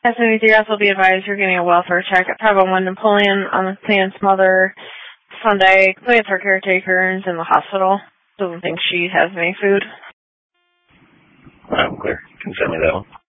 As soon as you guys will be advised, you're getting a welfare check at 501 Napoleon on the client's mother Sunday. Client's her caretaker and is in the hospital. Doesn't think she has any food. I'm clear. Can you send me that one?